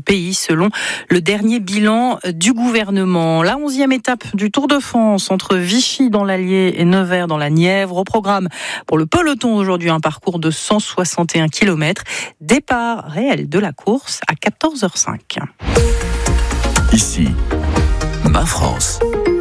pays selon le dernier bilan du gouvernement. La 11e étape du Tour de France entre Vichy dans l'Allier et Nevers dans la Nièvre. Au programme pour le peloton aujourd'hui, un parcours de 161 km. Départ réel de la course à 14h05. Ici, Ma France.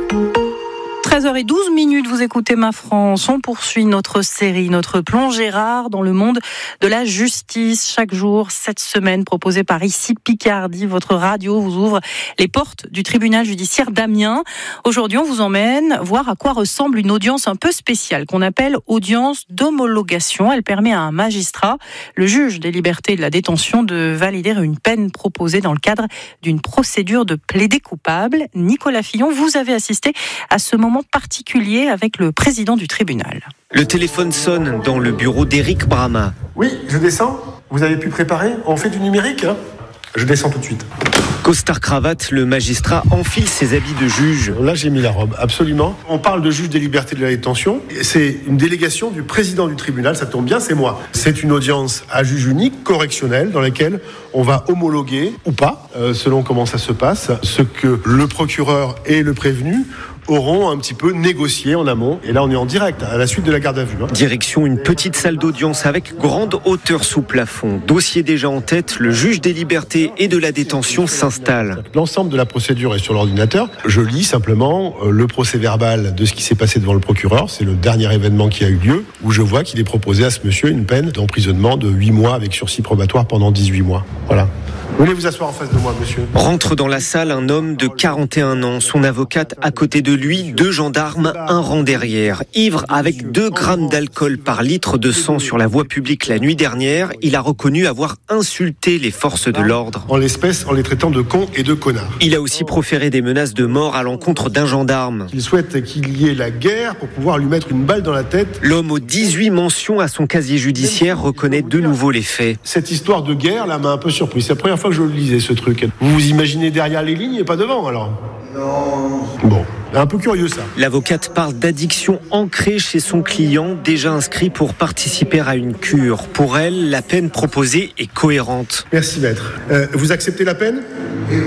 13h12, vous écoutez Ma France. On poursuit notre série, notre plongée rare dans le monde de la justice. Chaque jour, cette semaine, proposée par Ici Picardie, votre radio vous ouvre les portes du tribunal judiciaire d'Amiens. Aujourd'hui, on vous emmène voir à quoi ressemble une audience un peu spéciale qu'on appelle audience d'homologation. Elle permet à un magistrat, le juge des libertés et de la détention, de valider une peine proposée dans le cadre d'une procédure de plaider coupable. Nicolas Fillon, vous avez assisté à ce moment particulier avec le président du tribunal. Le téléphone sonne dans le bureau d'Éric Brama. Oui, je descends. Vous avez pu préparer ? On fait du numérique, hein ? Je descends tout de suite. Costard-cravate, le magistrat enfile ses habits de juge. Là, j'ai mis la robe, absolument. On parle de juge des libertés et de la détention. C'est une délégation du président du tribunal, ça tombe bien, c'est moi. C'est une audience à juge unique, correctionnelle, dans laquelle on va homologuer, ou pas, selon comment ça se passe, ce que le procureur et le prévenu auront un petit peu négocié en amont. Et là, on est en direct, à la suite de la garde à vue. Direction une petite salle d'audience avec grande hauteur sous plafond. Dossier déjà en tête, le juge des libertés et de la détention s'installe. L'ensemble de la procédure est sur l'ordinateur. Je lis simplement le procès-verbal de ce qui s'est passé devant le procureur. C'est le dernier événement qui a eu lieu, où je vois qu'il est proposé à ce monsieur une peine d'emprisonnement de 8 mois avec sursis probatoire pendant 18 mois. Voilà. Venez vous asseoir en face de moi, monsieur. Rentre dans la salle un homme de 41 ans. Son avocate à côté de lui, 2 gendarmes, un rang derrière. Ivre avec 2 grammes d'alcool par litre de sang sur la voie publique la nuit dernière, il a reconnu avoir insulté les forces de l'ordre. En l'espèce, en les traitant de cons et de connards. Il a aussi proféré des menaces de mort à l'encontre d'un gendarme. Il souhaite qu'il y ait la guerre pour pouvoir lui mettre une balle dans la tête. L'homme aux 18 mentions à son casier judiciaire reconnaît de nouveau les faits. Cette histoire de guerre, là, m'a un peu surpris. C'est la première fois que je le lisais, ce truc. Vous vous imaginez derrière les lignes et pas devant, alors ? Non. Bon, un peu curieux, ça. L'avocate parle d'addiction ancrée chez son client, déjà inscrit pour participer à une cure. Pour elle, la peine proposée est cohérente. Merci, maître. Vous acceptez la peine ? Oui.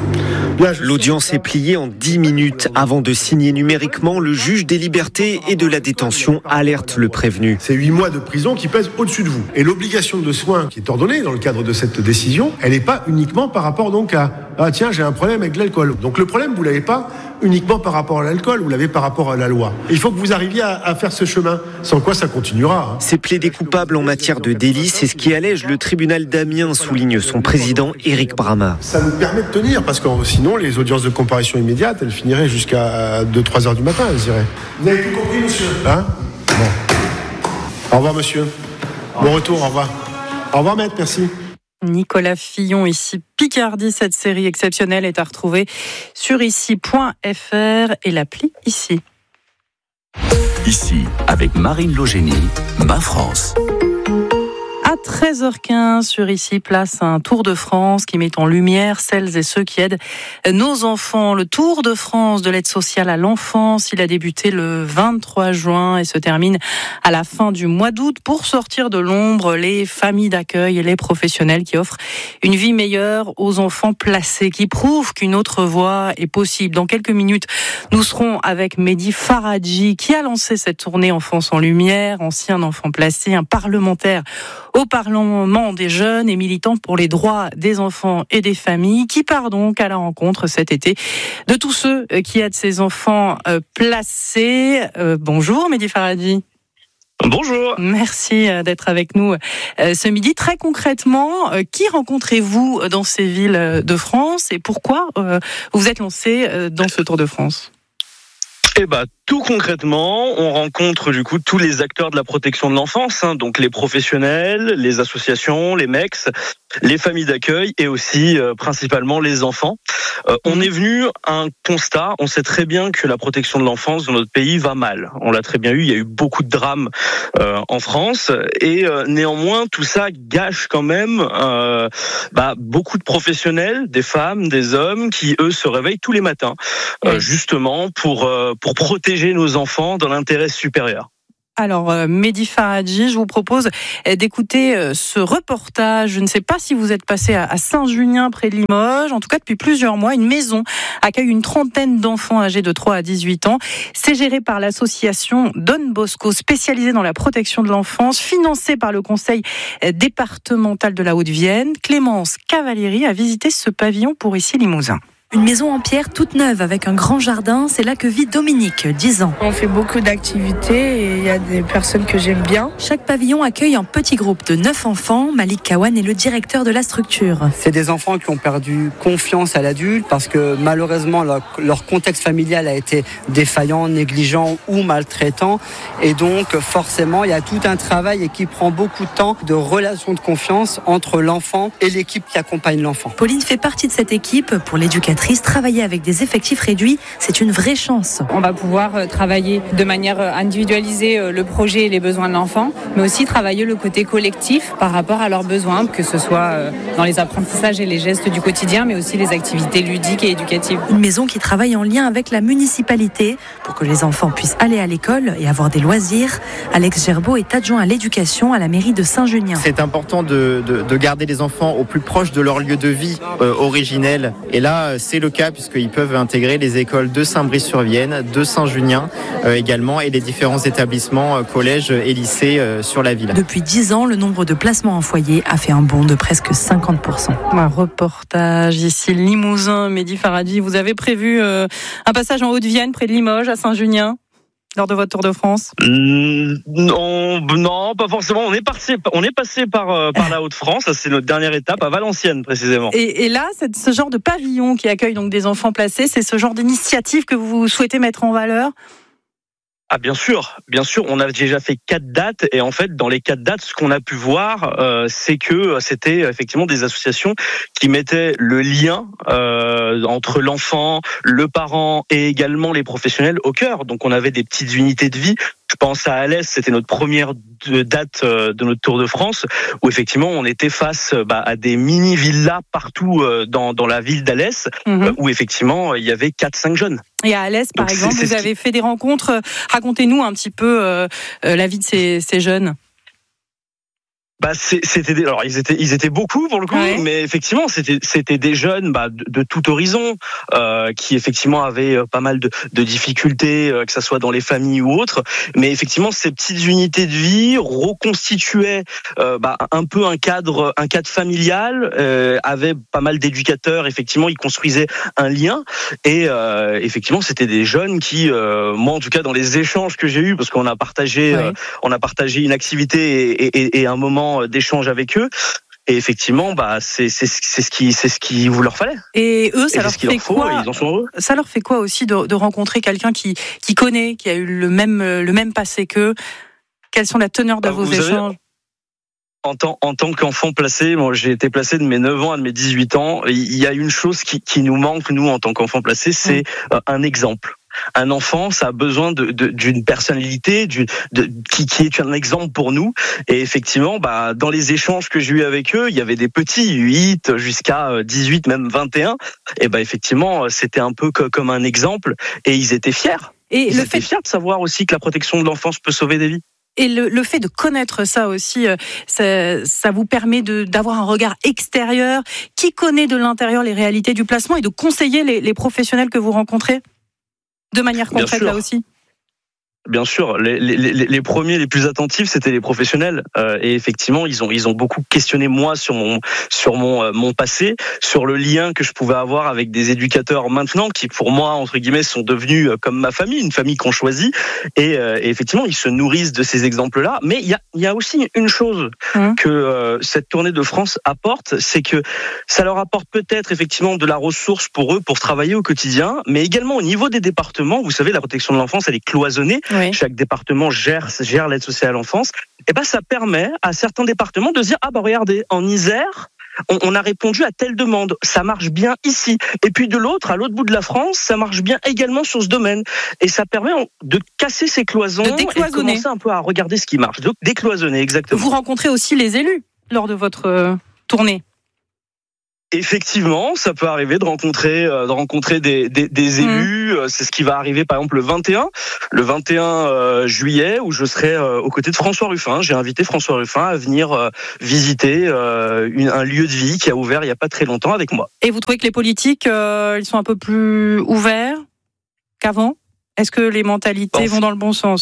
L'audience est pliée en 10 minutes. Avant de signer numériquement, le juge des libertés et de la détention alerte le prévenu. C'est 8 mois de prison qui pèsent au-dessus de vous. Et l'obligation de soins qui est ordonnée dans le cadre de cette décision, elle n'est pas uniquement par rapport donc à « Ah tiens, j'ai un problème avec l'alcool ». Donc le problème, vous ne l'avez pas uniquement par rapport à l'alcool, vous l'avez par rapport à la loi. Il faut que vous arriviez à faire ce chemin, sans quoi ça continuera. C'est plaider coupable en matière de délit, c'est ce qui allège le tribunal d'Amiens, souligne son président Éric Brama. Ça nous permet de tenir, parce que sinon les audiences de comparution immédiate, elles finiraient jusqu'à 2-3 heures du matin, elles iraient. Vous avez tout compris, monsieur ? Hein ? Bon. Au revoir, monsieur. Bon retour, au revoir. Au revoir, maître, merci. Nicolas Fillon, Ici Picardie. Cette série exceptionnelle est à retrouver sur ici.fr et l'appli Ici. Ici, avec Marine Logénie, Ma France. À 13h15 sur Ici, place un Tour de France qui met en lumière celles et ceux qui aident nos enfants. Le Tour de France de l'aide sociale à l'enfance, il a débuté le 23 juin et se termine à la fin du mois d'août pour sortir de l'ombre les familles d'accueil et les professionnels qui offrent une vie meilleure aux enfants placés, qui prouvent qu'une autre voie est possible. Dans quelques minutes, nous serons avec Mehdi Faradji qui a lancé cette tournée Enfance en Lumière, ancien enfant placé, un parlementaire au Parlement des jeunes et militant pour les droits des enfants et des familles, qui part donc à la rencontre cet été de tous ceux qui aident ces enfants placés. Bonjour Mehdi Faradji. Bonjour. Merci d'être avec nous ce midi. Très concrètement, qui rencontrez-vous dans ces villes de France et pourquoi vous vous êtes lancé dans ce Tour de France ? Tout concrètement, on rencontre du coup tous les acteurs de la protection de l'enfance, donc les professionnels, les associations, les MEX, les familles d'accueil et aussi principalement les enfants. On est venu à un constat, on sait très bien que la protection de l'enfance dans notre pays va mal. On l'a très bien eu, il y a eu beaucoup de drames en France et néanmoins tout ça gâche quand même beaucoup de professionnels, des femmes, des hommes qui eux se réveillent tous les matins justement pour protéger nos enfants dans l'intérêt supérieur. Alors, Mehdi Faradji, je vous propose d'écouter ce reportage. Je ne sais pas si vous êtes passé à Saint-Junien, près de Limoges. En tout cas, depuis plusieurs mois, une maison accueille une trentaine d'enfants âgés de 3 à 18 ans. C'est géré par l'association Don Bosco, spécialisée dans la protection de l'enfance, financée par le conseil départemental de la Haute-Vienne. Clémence Cavalieri a visité ce pavillon pour ici Limousin. Une maison en pierre toute neuve avec un grand jardin, c'est là que vit Dominique, 10 ans. On fait beaucoup d'activités et il y a des personnes que j'aime bien. Chaque pavillon accueille un petit groupe de 9 enfants. Malik Kawan est le directeur de la structure. C'est des enfants qui ont perdu confiance à l'adulte parce que malheureusement leur contexte familial a été défaillant, négligent ou maltraitant. Et donc forcément il y a tout un travail qui prend beaucoup de temps de relation de confiance entre l'enfant et l'équipe qui accompagne l'enfant. Pauline fait partie de cette équipe. Pour l'éducatrice, travailler avec des effectifs réduits, c'est une vraie chance. On va pouvoir travailler de manière individualisée le projet et les besoins de l'enfant, mais aussi travailler le côté collectif par rapport à leurs besoins, que ce soit dans les apprentissages et les gestes du quotidien, mais aussi les activités ludiques et éducatives. Une maison qui travaille en lien avec la municipalité pour que les enfants puissent aller à l'école et avoir des loisirs. Alex Gerbeau est adjoint à l'éducation à la mairie de Saint-Junien. C'est important de garder les enfants au plus proche de leur lieu de vie originel. Et là, c'est le cas puisqu'ils peuvent intégrer les écoles de Saint-Brice-sur-Vienne, de Saint-Junien également et les différents établissements, collèges et lycées sur la ville. Depuis 10 ans, le nombre de placements en foyer a fait un bond de presque 50%. Un reportage ici Limousin. Mehdi Faradji, vous avez prévu un passage en Haute-Vienne, près de Limoges, à Saint-Junien, lors de votre Tour de France? Non, pas forcément. On est passé par la Haute-France. C'est notre dernière étape à Valenciennes précisément. Et là, c'est ce genre de pavillon qui accueille donc des enfants placés. C'est ce genre d'initiative que vous souhaitez mettre en valeur? Ah bien sûr, on a déjà fait 4 dates et en fait dans les 4 dates ce qu'on a pu voir c'est que c'était effectivement des associations qui mettaient le lien entre l'enfant, le parent et également les professionnels au cœur. Donc on avait des petites unités de vie. Je pense à Alès, c'était notre première date de notre Tour de France, où effectivement on était face à des mini-villas partout dans la ville d'Alès, où effectivement il y avait 4-5 jeunes. Et à Alès, par exemple, vous avez fait des rencontres. Racontez-nous un petit peu la vie de ces jeunes. Alors ils étaient beaucoup pour le coup, ouais. Mais effectivement c'était des jeunes de tout horizon qui effectivement avaient pas mal de difficultés, que ça soit dans les familles ou autres, mais effectivement ces petites unités de vie reconstituaient un peu un cadre familial, avaient pas mal d'éducateurs, effectivement ils construisaient un lien et effectivement c'était des jeunes qui moi en tout cas dans les échanges que j'ai eus, parce qu'on a partagé une activité et un moment d'échange avec eux, et effectivement c'est ce qui vous leur fallait. Et eux, ça leur fait quoi? Ils en sont heureux. Ça leur fait quoi aussi de rencontrer quelqu'un qui connaît, qui a eu le même passé qu'eux? Quelles sont la teneur de vos échanges? En tant qu'enfant placé, moi j'ai été placé de mes 9 ans à de mes 18 ans. Il y a une chose qui nous manque, nous, en tant qu'enfants placés, c'est un exemple. Un enfant, ça a besoin d'une personnalité, qui est un exemple pour nous. Et effectivement, dans les échanges que j'ai eu avec eux, il y avait des petits, 8 jusqu'à 18, même 21. Et effectivement, c'était un peu comme un exemple. Et ils étaient fiers. Et ils étaient fiers de savoir aussi que la protection de l'enfance peut sauver des vies. Et le fait de connaître ça aussi, ça vous permet d'avoir un regard extérieur qui connaît de l'intérieur les réalités du placement et de conseiller les professionnels que vous rencontrez de manière concrète là aussi. Bien sûr, les premiers, les plus attentifs, c'était les professionnels. Et effectivement, ils ont beaucoup questionné moi sur mon passé, sur le lien que je pouvais avoir avec des éducateurs maintenant, qui pour moi, entre guillemets, sont devenus comme ma famille, une famille qu'on choisit. Et effectivement, ils se nourrissent de ces exemples-là. Mais il y a aussi une chose que cette tournée de France apporte, c'est que ça leur apporte peut-être effectivement de la ressource pour eux, pour travailler au quotidien, mais également au niveau des départements. Vous savez, la protection de l'enfance, elle est cloisonnée. Oui. Chaque département gère l'aide sociale à l'enfance. Et ça permet à certains départements de se dire regardez, en Isère, on a répondu à telle demande, ça marche bien ici. Et puis à l'autre bout de la France, ça marche bien également sur ce domaine. Et ça permet de casser ces cloisons et de commencer un peu à regarder ce qui marche. Donc décloisonner, exactement. Vous rencontrez aussi les élus lors de votre tournée? Effectivement, ça peut arriver de rencontrer des élus. C'est ce qui va arriver par exemple le 21 juillet où je serai aux côtés de François Ruffin. J'ai invité François Ruffin à venir visiter un lieu de vie qui a ouvert il n'y a pas très longtemps avec moi. Et vous trouvez que les politiques, ils sont un peu plus ouverts qu'avant ? Est-ce que les mentalités vont dans le bon sens ?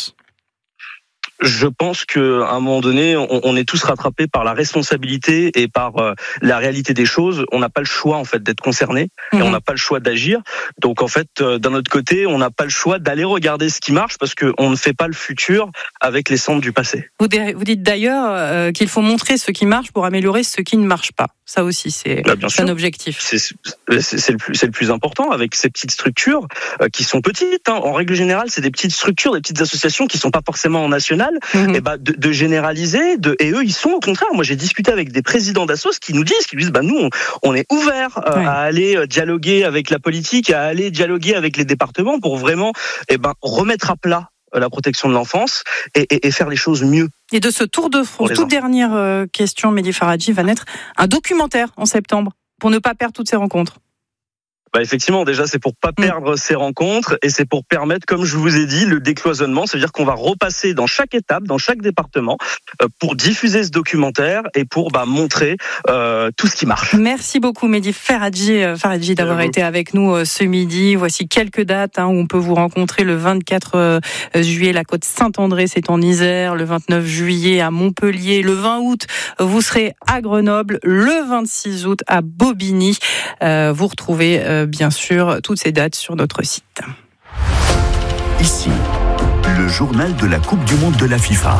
Je pense qu'à un moment donné, on est tous rattrapés par la responsabilité et par la réalité des choses. On n'a pas le choix en fait d'être concerné et on n'a pas le choix d'agir. Donc en fait, d'un autre côté, on n'a pas le choix d'aller regarder ce qui marche parce qu'on ne fait pas le futur avec les cendres du passé. Vous dites d'ailleurs qu'il faut montrer ce qui marche pour améliorer ce qui ne marche pas. Ça aussi, c'est un objectif. C'est le plus important avec ces petites structures qui sont petites. En règle générale, c'est des petites structures, des petites associations qui sont pas forcément nationales. Et de généraliser. Et eux, ils sont au contraire. Moi, j'ai discuté avec des présidents d'assos qui nous disent, nous, on est ouverts à aller dialoguer avec la politique, à aller dialoguer avec les départements pour vraiment, remettre à plat la protection de l'enfance et faire les choses mieux. Et de ce Tour de France, toute dernière question, Mehdi Faradji, va naître un documentaire en septembre pour ne pas perdre toutes ces rencontres. Effectivement, déjà, c'est pour pas perdre ces rencontres et c'est pour permettre, comme je vous ai dit, le décloisonnement. C'est-à-dire qu'on va repasser dans chaque étape, dans chaque département, pour diffuser ce documentaire et pour montrer tout ce qui marche. Merci beaucoup, Mehdi Faradji d'avoir été avec nous ce midi. Voici quelques dates où on peut vous rencontrer. Le 24 juillet, la côte Saint-André, c'est en Isère. Le 29 juillet, à Montpellier. Le 20 août, vous serez à Grenoble. Le 26 août, à Bobigny. Vous retrouvez bien sûr toutes ces dates sur notre site. Ici, le journal de la Coupe du Monde de la FIFA.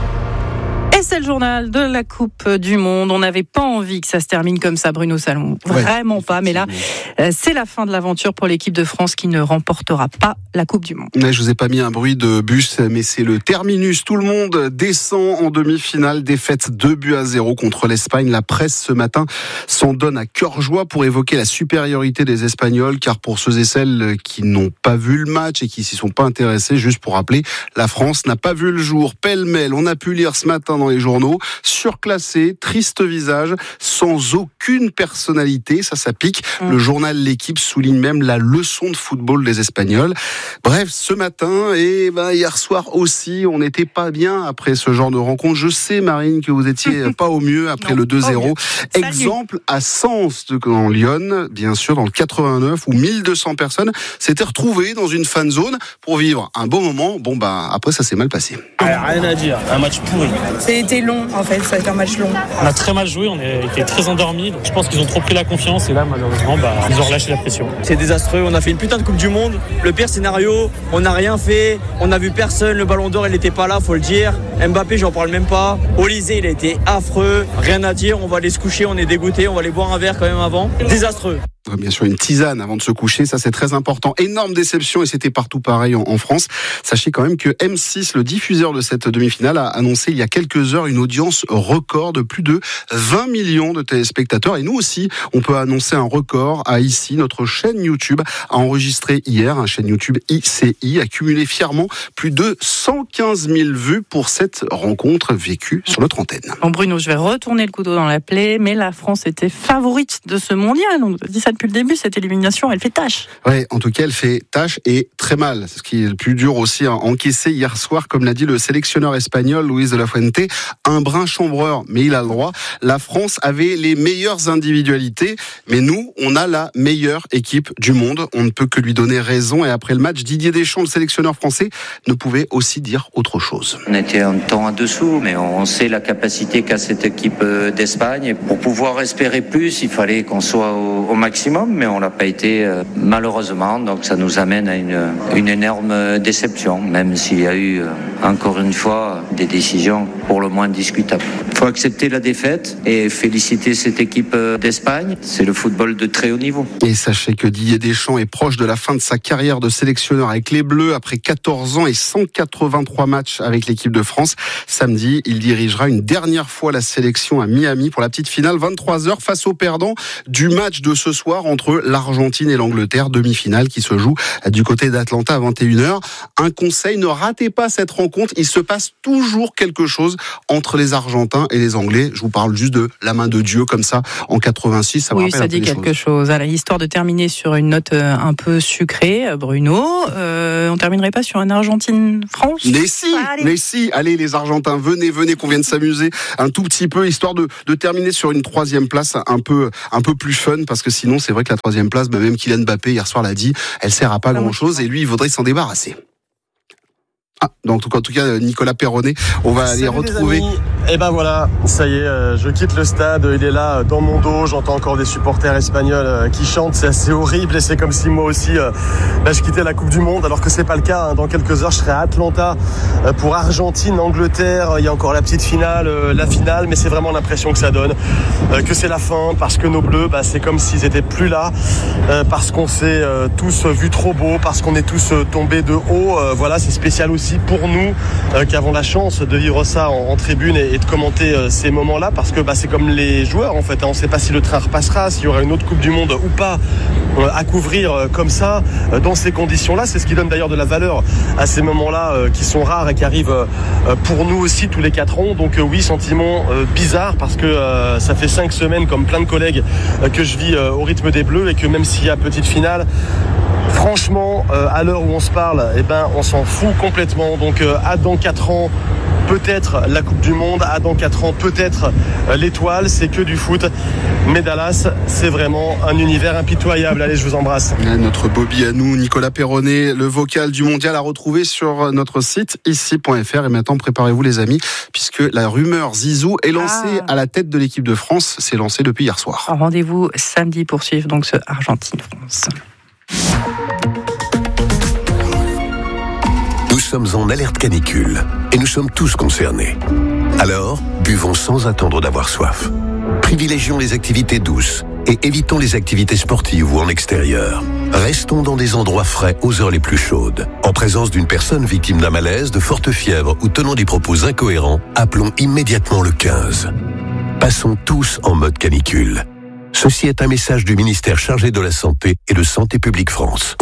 Et c'est le journal de la Coupe du Monde. On n'avait pas envie que ça se termine comme ça, Bruno Salomon. Vraiment pas. Mais là, c'est la fin de l'aventure pour l'équipe de France qui ne remportera pas la Coupe du Monde. Mais je vous ai pas mis un bruit de bus, mais c'est le terminus. Tout le monde descend en demi-finale. Défaite 2-0 contre l'Espagne. La presse ce matin s'en donne à cœur joie pour évoquer la supériorité des Espagnols. Car pour ceux et celles qui n'ont pas vu le match et qui s'y sont pas intéressés, juste pour rappeler, la France n'a pas vu le jour. Pêle-mêle, on a pu lire ce matin dans les journaux, surclassé, triste visage, sans aucune personnalité, ça pique. Le journal L'Équipe souligne même la leçon de football des Espagnols. Bref, ce matin et hier soir aussi, on n'était pas bien après ce genre de rencontre. Je sais, Marine, que vous étiez pas au mieux après le 2-0. Exemple à Sens, en Lyon, bien sûr, dans le 89, où 1200 personnes s'étaient retrouvées dans une fan zone pour vivre un beau moment. Après, ça s'est mal passé. Rien à dire, un match pourri. C'était long, en fait, ça a été un match long. On a très mal joué, on a été très endormis. Je pense qu'ils ont trop pris la confiance et là, malheureusement, ils ont relâché la pression. C'est désastreux, on a fait une putain de Coupe du Monde. Le pire scénario, on n'a rien fait, on n'a vu personne, le Ballon d'Or, il n'était pas là, faut le dire. Mbappé, j'en parle même pas. Olysée, il a été affreux, rien à dire, on va aller se coucher, on est dégoûté, on va aller boire un verre quand même avant. Désastreux. Bien sûr, une tisane avant de se coucher, ça c'est très important. Énorme déception et c'était partout pareil en France. Sachez quand même que M6, le diffuseur de cette demi-finale, a annoncé il y a quelques heures une audience record de plus de 20 millions de téléspectateurs. Et nous aussi, on peut annoncer un record à Ici. Notre chaîne YouTube a enregistré hier, une chaîne YouTube ICI, a cumulé fièrement plus de 115 000 vues pour cette rencontre vécue sur notre antenne. Bon Bruno, je vais retourner le couteau dans la plaie, mais la France était favorite de ce mondial. On dit ça depuis le début, cette élimination, elle fait tâche. Oui, en tout cas, elle fait tâche et très mal. C'est ce qui est le plus dur aussi à encaisser hier soir, comme l'a dit le sélectionneur espagnol Luis de la Fuente, un brin chambreur, mais il a le droit. La France avait les meilleures individualités, mais nous, on a la meilleure équipe du monde. On ne peut que lui donner raison. Et après le match, Didier Deschamps, le sélectionneur français, ne pouvait aussi dire autre chose. On était un temps en dessous, mais on sait la capacité qu'a cette équipe d'Espagne. Et pour pouvoir espérer plus, il fallait qu'on soit au maximum. Mais on l'a pas été malheureusement, donc ça nous amène à une énorme déception, même s'il y a eu encore une fois des décisions pour le moins discutables. Il faut accepter la défaite et féliciter cette équipe d'Espagne. C'est le football de très haut niveau. Et sachez que Didier Deschamps est proche de la fin de sa carrière de sélectionneur avec les Bleus après 14 ans et 183 matchs avec l'équipe de France. Samedi, il dirigera une dernière fois la sélection à Miami pour la petite finale 23h face aux perdants du match de ce soir entre l'Argentine et l'Angleterre, demi-finale qui se joue du côté d'Atlanta à 21h. Un conseil, ne ratez pas cette rencontre rencontre, il se passe toujours quelque chose entre les Argentins et les Anglais. Je vous parle juste de la main de Dieu comme ça en 86. Ça oui, ça dit quelque chose. Alors, histoire de terminer sur une note un peu sucrée, Bruno, on terminerait pas sur une Argentine-France ? Mais si, allez les Argentins, venez qu'on vienne s'amuser un tout petit peu, histoire de terminer sur une 3e place un peu plus fun, parce que sinon c'est vrai que la 3e place, même Kylian Mbappé hier soir l'a dit, elle sert à pas grand chose et lui il voudrait s'en débarrasser. Donc en tout cas Nicolas Perronnet, on va aller retrouver. Et ben voilà, ça y est, je quitte le stade, il est là dans mon dos, j'entends encore des supporters espagnols qui chantent, c'est assez horrible et c'est comme si moi aussi je quittais la Coupe du Monde, alors que c'est pas le cas. Dans quelques heures je serai à Atlanta pour Argentine-Angleterre, il y a encore la petite finale, la finale, mais c'est vraiment l'impression que ça donne, que c'est la fin, parce que nos Bleus, c'est comme s'ils étaient plus là, parce qu'on s'est tous vus trop beaux, parce qu'on est tous tombés de haut. Voilà, c'est spécial aussi pour nous qui avons la chance de vivre ça en tribune et de commenter ces moments-là, parce que c'est comme les joueurs en fait, on ne sait pas si le train repassera, s'il y aura une autre Coupe du Monde ou pas à couvrir comme ça, dans ces conditions-là. C'est ce qui donne d'ailleurs de la valeur à ces moments-là qui sont rares et qui arrivent pour nous aussi tous les 4 ans. Donc oui, sentiment bizarre, parce que ça fait 5 semaines, comme plein de collègues, que je vis au rythme des Bleus, et que même s'il y a petite finale, franchement, à l'heure où on se parle, on s'en fout complètement. Donc à dans 4 ans, peut-être la Coupe du Monde, à dans 4 ans, peut-être l'étoile, c'est que du foot. Mais Dallas, c'est vraiment un univers impitoyable. Allez, je vous embrasse. Notre Bobby à nous, Nicolas Perronnet, le vocal du mondial à retrouver sur notre site ici.fr. Et maintenant, préparez-vous les amis, puisque la rumeur Zizou est lancée à la tête de l'équipe de France. C'est lancé depuis hier soir. Rendez-vous samedi pour suivre donc ce Argentine-France. Nous sommes en alerte canicule et nous sommes tous concernés. Alors, buvons sans attendre d'avoir soif. Privilégions les activités douces et évitons les activités sportives ou en extérieur. Restons dans des endroits frais aux heures les plus chaudes. En présence d'une personne victime d'un malaise, de forte fièvre ou tenant des propos incohérents, appelons immédiatement le 15. Passons tous en mode canicule. Ceci est un message du ministère chargé de la Santé et de Santé publique France.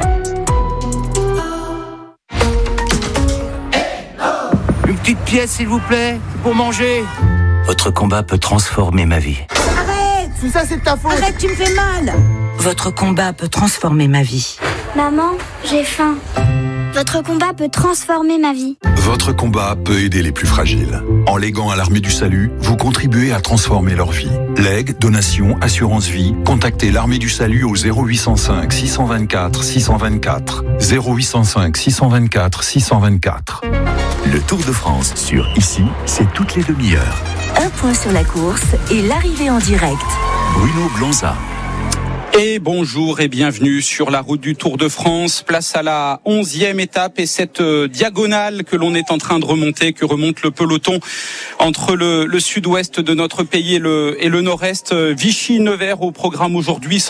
Une petite pièce, s'il vous plaît, pour manger. Votre combat peut transformer ma vie. Arrête! Tout ça, c'est de ta faute! Arrête, tu me fais mal! Votre combat peut transformer ma vie. Maman, j'ai faim. Votre combat peut transformer ma vie. Votre combat peut aider les plus fragiles. En léguant à l'Armée du Salut, vous contribuez à transformer leur vie. Legs, donations, assurance vie, contactez l'Armée du Salut au 0805 624 624. 0805 624 624. Le Tour de France sur Ici, c'est toutes les demi-heures. Un point sur la course et l'arrivée en direct. Bruno Blanza. Et bonjour et bienvenue sur la route du Tour de France. Place à la 11e étape et cette diagonale que l'on est en train de remonter, que remonte le peloton entre le sud-ouest de notre pays et le nord-est. Vichy-Nevers au programme aujourd'hui,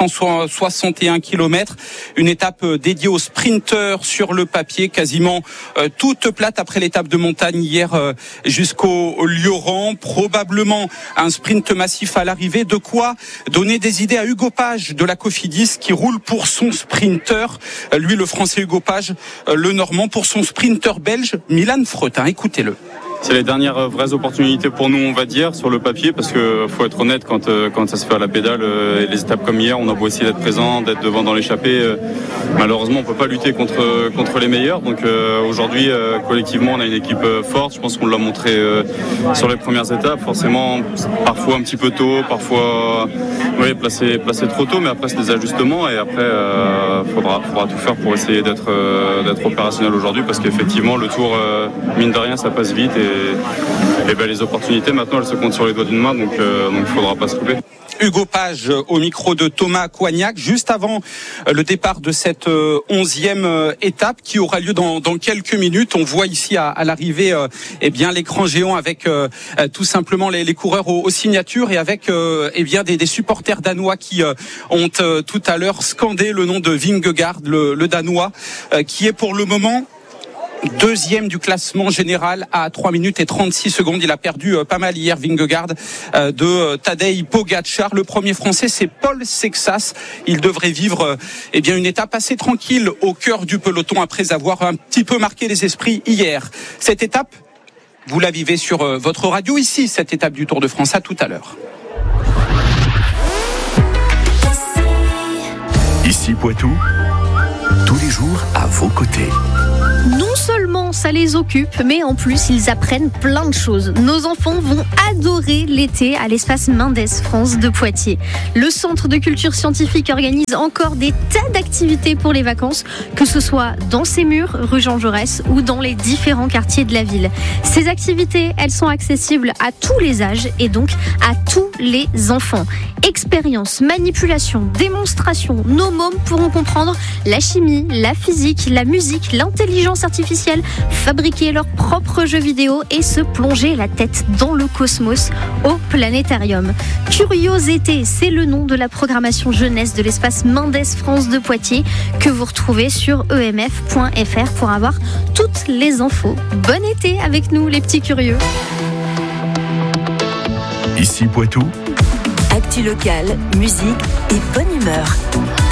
161 km. Une étape dédiée aux sprinteurs sur le papier, quasiment toute plate après l'étape de montagne hier jusqu'au Lioran. Probablement un sprint massif à l'arrivée. De quoi donner des idées à Hugo Page de la Cofidis qui roule pour son sprinter, lui le français Hugo Page, le normand pour son sprinter belge Milan Fretin. Écoutez-le. C'est les dernières vraies opportunités pour nous, on va dire, sur le papier, parce que faut être honnête, quand ça se fait à la pédale, les étapes comme hier, on a beau essayer d'être présent, d'être devant dans l'échappée, malheureusement on peut pas lutter contre les meilleurs. Donc aujourd'hui, collectivement, on a une équipe forte. Je pense qu'on l'a montré sur les premières étapes. Forcément, parfois un petit peu tôt, parfois placé trop tôt, mais après c'est des ajustements et après faudra tout faire pour essayer d'être opérationnel aujourd'hui, parce qu'effectivement le Tour, mine de rien, ça passe vite et les opportunités maintenant elles se comptent sur les doigts d'une main, donc il faudra pas se louper. Hugo Page au micro de Thomas Coignac, juste avant le départ de cette 11e étape qui aura lieu dans quelques minutes. On voit ici à l'arrivée l'écran géant avec tout simplement les coureurs aux signatures et avec des supporters danois qui ont tout à l'heure scandé le nom de Vingegaard, le Danois, qui est pour le moment deuxième du classement général à 3 minutes et 36 secondes. Il a perdu pas mal hier, Vingegaard, de Tadej Pogačar. Le premier français, c'est Paul Sexas. Il devrait vivre une étape assez tranquille au cœur du peloton après avoir un petit peu marqué les esprits hier. Cette étape, vous la vivez sur votre radio ici, cette étape du Tour de France. À tout à l'heure. Ici Poitou, tous les jours à vos côtés. Non seulement ça les occupe, mais en plus ils apprennent plein de choses. Nos enfants vont adorer l'été à l'espace Mendes France de Poitiers. Le centre de culture scientifique organise encore des tas d'activités pour les vacances, que ce soit dans ses murs, rue Jean Jaurès ou dans les différents quartiers de la ville. Ces activités, elles sont accessibles à tous les âges et donc à tous les enfants. Expériences, manipulations, démonstrations, nos mômes pourront comprendre la chimie, la physique, la musique, l'intelligence artificielle, fabriquer leurs propres jeux vidéo et se plonger la tête dans le cosmos au planétarium. Curiosité, c'est le nom de la programmation jeunesse de l'espace Mendes France de Poitiers que vous retrouvez sur emf.fr pour avoir toutes les infos. Bon été avec nous les petits curieux. Ici Poitou. Actu locale, musique et bonne humeur.